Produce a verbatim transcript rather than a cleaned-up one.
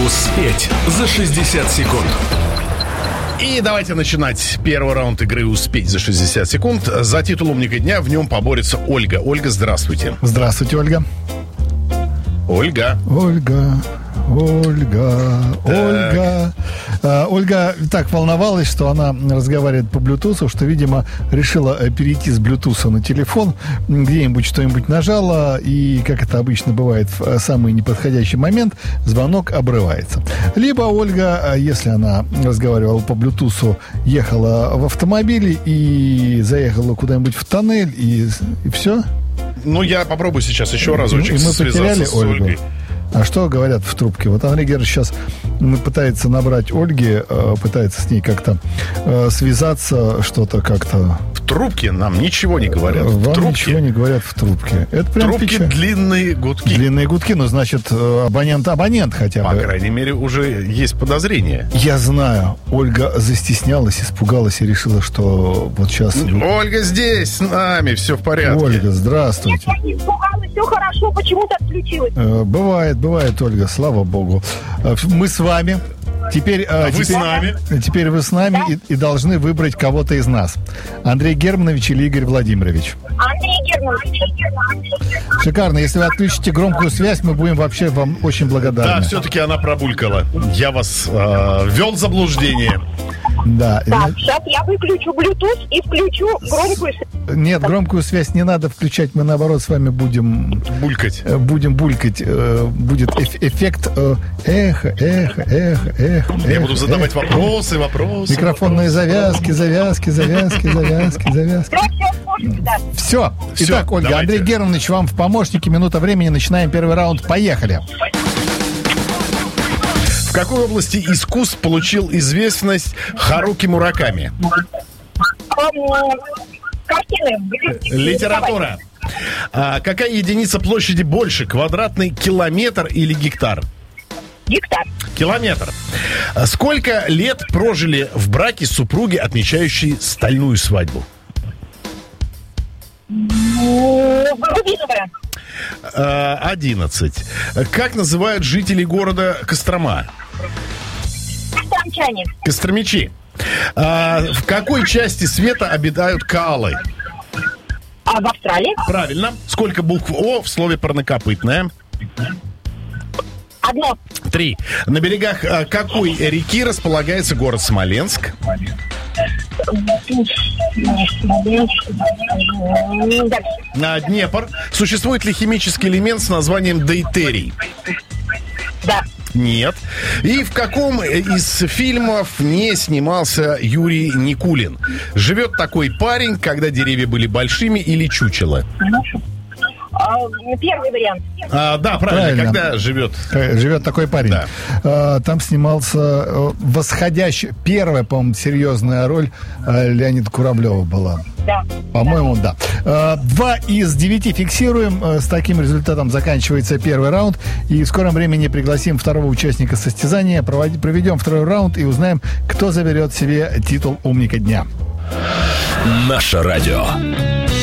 Успеть за шестьдесят секунд. И давайте начинать первый раунд игры «Успеть за шестьдесят секунд». За титул умника дня в нем поборется Ольга. Ольга, здравствуйте. Здравствуйте, Ольга. Ольга. Ольга. Ольга, так. Ольга. А, Ольга так волновалась, что она разговаривает по Bluetooth, что, видимо, решила перейти с Bluetooth на телефон, где-нибудь что-нибудь нажала, и, как это обычно бывает, в самый неподходящий момент звонок обрывается. Либо Ольга, если она разговаривала по Bluetooth, ехала в автомобиле и заехала куда-нибудь в тоннель, и, и все. Ну, я попробую сейчас еще разочек и мы потеряли с Ольгу. Ольгой. А что говорят в трубке? Вот Андрей Георгиевич сейчас пытается набрать Ольги, пытается с ней как-то связаться, что-то как-то... В трубке нам ничего не говорят. Вам в трубке. ничего не говорят в трубке. Это прям в трубке печаль. Длинные гудки. Длинные гудки, ну, значит, абонент абонент хотя бы. По крайней мере, уже есть подозрение. Я знаю. Ольга застеснялась, испугалась и решила, что вот сейчас... Ольга здесь, с нами, все в порядке. Ольга, здравствуйте. Я не испугалась, все хорошо, почему-то отключилась. Бывает, бывает, Ольга, слава богу. Мы с вами. Теперь, а теперь, вы с нами. Теперь вы с нами да? и, и должны выбрать кого-то из нас. Андрей Германович или Игорь Владимирович? Андрей Германович. Шикарно. Если вы отключите громкую связь, мы будем вообще вам очень благодарны. Да, все-таки она пробулькала. Я вас э, ввел в заблуждение. Да. Так, сейчас я выключу Bluetooth и включу громкую связь. Нет, громкую связь не надо включать. Мы, наоборот, с вами будем... Булькать. Будем булькать. Будет эффект эхо, эхо, эхо, эхо. Я буду задавать эхо, вопросы, эхо. вопросы. Микрофонные вопросы, завязки, завязки, завязки, завязки, завязки. Да, все, да. Все. Все. Итак, Ольга, давайте. Андрей Германович, вам в помощники. Минута времени. Начинаем первый раунд. Поехали. В какой области искусств получил известность Харуки Мураками? Картины. Литература. А какая единица площади больше? Квадратный километр или гектар? Гектар. Километр. Сколько лет прожили в браке супруги, отмечающие стальную свадьбу? Рубиновая. Одиннадцать. Как называют жителей города Кострома? Костромчане. Костромичи. А, в какой части света обитают коалы? А в Австралии? Правильно. Сколько букв О в слове парнокопытная? Одно. Три. На берегах а, какой реки располагается город Смоленск? На Днепр. Существует ли химический элемент с названием дейтерий? Да. Нет. И в каком из фильмов не снимался Юрий Никулин? Живет такой парень, когда деревья были большими, или чучело? Первый вариант. А, да, правильно. правильно. Когда живет... Живет такой парень. Да. А, там снимался восходящий... Первая, по-моему, серьезная роль Леонида Куравлева была. Да. По-моему, да. да. Два из девяти фиксируем. С таким результатом заканчивается первый раунд. И в скором времени пригласим второго участника состязания. Проводим, проведем второй раунд и узнаем, кто заберет себе титул умника дня. Наше радио.